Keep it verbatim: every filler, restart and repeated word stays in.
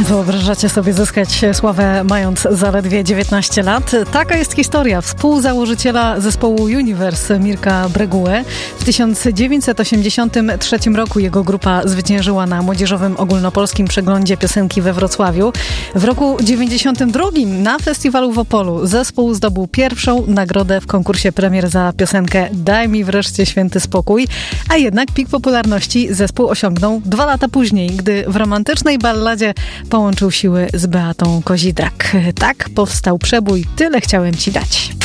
Wyobrażacie sobie zyskać sławę mając zaledwie dziewiętnaście lat? Taka jest historia współzałożyciela zespołu Universe Mirka Breguę. W tysiąc dziewięćset osiemdziesiątym trzecim roku jego grupa zwyciężyła na Młodzieżowym Ogólnopolskim Przeglądzie Piosenki we Wrocławiu. W roku dziewięćdziesiątym drugim na festiwalu w Opolu zespół zdobył pierwszą nagrodę w konkursie premier za piosenkę Daj mi wreszcie święty spokój, a jednak pik popularności zespół osiągnął dwa lata później, gdy w romantycznej balladzie połączył siły z Beatą Kozidrak. Tak powstał przebój Tyle chciałem ci dać.